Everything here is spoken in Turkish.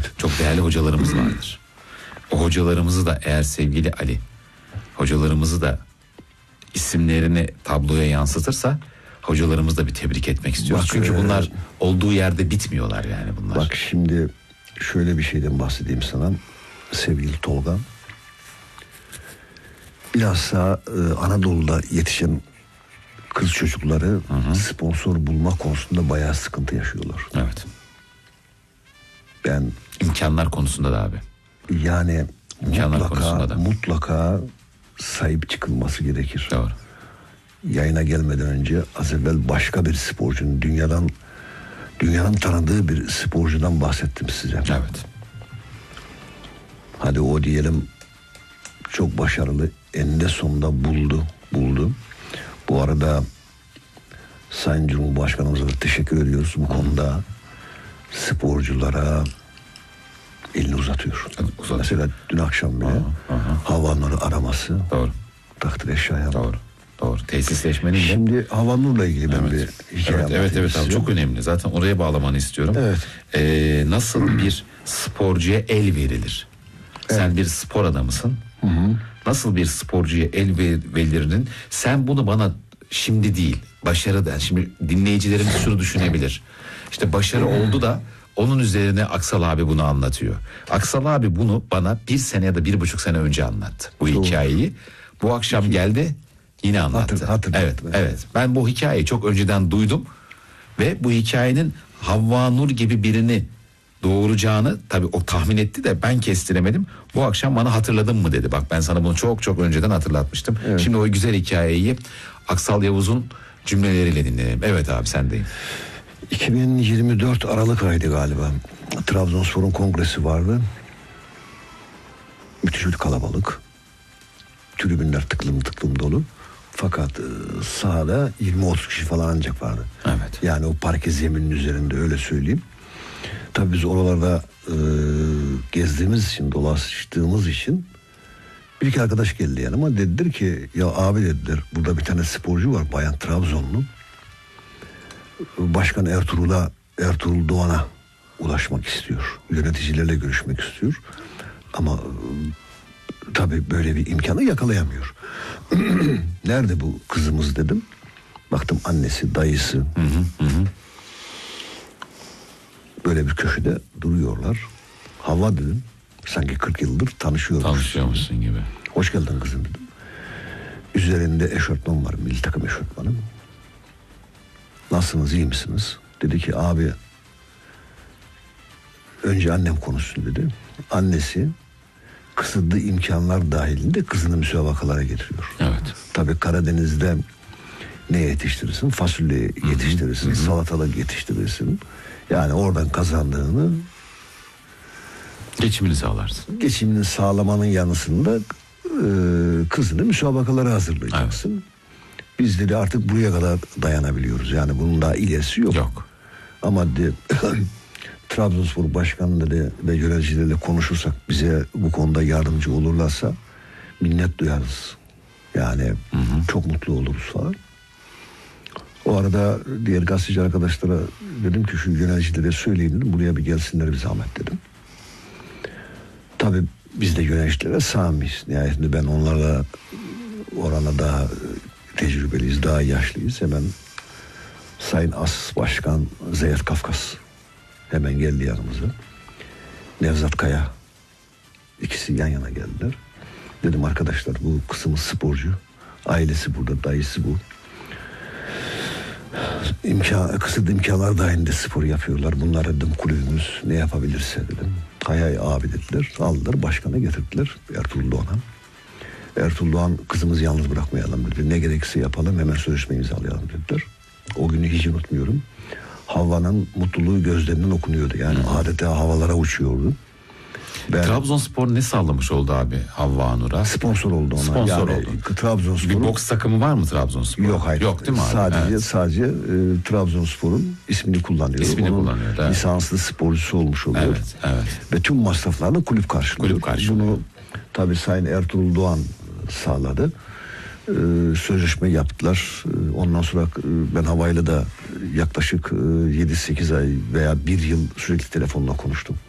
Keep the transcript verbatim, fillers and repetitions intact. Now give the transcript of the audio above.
Çok değerli hocalarımız vardır. O hocalarımızı da eğer sevgili Ali, hocalarımızı da isimlerini tabloya yansıtırsa hocalarımızı da bir tebrik etmek istiyoruz. Bak, Çünkü bunlar e, olduğu yerde bitmiyorlar yani bunlar. Bak şimdi şöyle bir şeyden bahsedeyim sana sevgili Tolga. Bilhassa e, Anadolu'da yetişen kız çocukları hı hı. sponsor bulma konusunda bayağı sıkıntı yaşıyorlar. Evet. Ben imkanlar konusunda da abi. Yani imkanlar mutlaka da. mutlaka sahip çıkılması gerekir. Doğru. Yayına gelmeden önce az evvel başka bir sporcunun dünyadan dünyanın tanıdığı bir sporcudan bahsettim size. Evet. Hadi o diyelim çok başarılı, eninde sonunda buldu, buldu. Bu arada Sayın Cumhurbaşkanımıza da teşekkür ediyoruz bu konuda. Sporculara elini uzatıyor. uzatıyor. Mesela dün akşam bile Havanur'u araması. Doğru. Takdir şayan. Doğru. Doğru. Tesisleşmenin de. Şimdi Havanur'la ilgili ben evet. bir hikaye Evet evet, evet abi çok önemli. Zaten oraya bağlamanı istiyorum. Evet. Ee, nasıl bir sporcuya el verilir? Evet. Sen bir spor adamısın. Hı hı. Nasıl bir sporcuya el verilirinin sen bunu bana şimdi değil başarı da şimdi dinleyicilerimiz şunu düşünebilir. İşte başarı oldu da onun üzerine Aksal abi bunu anlatıyor. Aksal abi bunu bana bir sene ya da bir buçuk sene önce anlattı. Bu Doğru. hikayeyi. Bu akşam Peki. geldi yine anlattı. Hatır, hatır, evet, hatır, evet evet. Ben bu hikayeyi çok önceden duydum ve bu hikayenin Havva Nur gibi birini doğuracağını tabii o tahmin etti de ben kestiremedim. Bu akşam bana hatırladın mı dedi. Bak ben sana bunu çok çok önceden hatırlatmıştım. Evet. Şimdi o güzel hikayeyi Aksal Yavuz'un cümleleriyle dinleyelim. Evet abi sendeyim. iki bin yirmi dört Aralık ayıydı galiba. Trabzonspor'un kongresi vardı. Müthiş bir kalabalık. Tribünler tıklım tıklım dolu. Fakat sahada yirmi otuz kişi falan ancak vardı. Evet. Yani o parke zeminin üzerinde öyle söyleyeyim. Tabii biz oralarda e, gezdiğimiz için, dolaştığımız için bir iki arkadaş geldi yanıma. Dediler ki ya abi dediler burada bir tane sporcu var bayan Trabzonlu. Başkan Ertuğrul'a, Ertuğrul Doğan'a ulaşmak istiyor. Yöneticilerle görüşmek istiyor. Ama e, tabii böyle bir imkanı yakalayamıyor. Nerede bu kızımız dedim. Baktım annesi, dayısı. Hı hı hı. Böyle bir köşede duruyorlar. Havva dedim. Sanki kırk yıldır tanışıyoruz. Tanışıyormuşsun gibi. Hoş geldin kızım dedim. Üzerinde eşortman var. Milli takım eşortmanı. Nasılsınız, iyi misiniz? Dedi ki abi önce annem konuşsun dedi. Annesi kısıtlı imkanlar dahilinde kızını müsabakalara getiriyor. Evet. Tabii Karadeniz'de ne yetiştirirsin? Fasulye yetiştirirsin, hı hı. salatalık yetiştirirsin. Yani oradan kazandığını geçimini sağlarsın. Geçimini sağlamanın yanısında e, kızını müsabakalara hazırlayacaksın. Evet. Biz dedi artık buraya kadar dayanabiliyoruz. Yani bunun daha ilerisi yok. Yok. Ama de, Trabzonspor Başkanı dedi ve yöneticilerle konuşursak bize bu konuda yardımcı olurlarsa minnet duyarız. Yani hı hı. çok mutlu oluruz falan. O arada diğer gazeteci arkadaşlara dedim ki şu yöneticilere söyleyin dedim. Buraya bir gelsinler bir zahmet dedim. Tabii biz de yöneticilere samiyiz. Nihayetinde ben onlarla orana daha tecrübeliyiz, daha yaşlıyız. Hemen Sayın As Başkan Zeyyet Kafkas hemen geldi yanımıza. Nevzat Kaya ikisi yan yana geldiler. Dedim arkadaşlar bu kızımız sporcu. Ailesi burada, dayısı bu. İmkan, kısıtlı imkanlar dahilinde spor yapıyorlar. Bunlar dedim kulübümüz ne yapabilirse dedim. Hay hay abi dediler. Aldılar başkana getirdiler Ertuğrul Doğan'a. Ertuğrul Doğan kızımızı yalnız bırakmayalım dedi. Ne gerekirse yapalım hemen sözleşme imzalayalım dediler. O günü hiç unutmuyorum. Havva'nın mutluluğu gözlerinden okunuyordu. Yani hmm. adeta havalara uçuyordu. Ben, Trabzonspor ne sağlamış oldu abi Havva Nur'a? Sponsor oldu ona. Sponsor yani, oldu. Trabzonspor'un... Bir boks takımı var mı Trabzonspor'un? Yok hayır. Yok değil mi abi? Sadece evet. sadece e, Trabzonspor'un ismini kullanıyor. İsmini Onun kullanıyor. Evet. lisanslı sporcusu olmuş oluyor. Evet, evet. Ve tüm masraflarını kulüp karşılıyor. Kulüp karşılıyor. Bunu tabii Sayın Ertuğrul Doğan sağladı. Ee, sözleşme yaptılar. Ee, ondan sonra e, ben havayla da yaklaşık e, yedi sekiz ay veya bir yıl sürekli telefonla konuştum.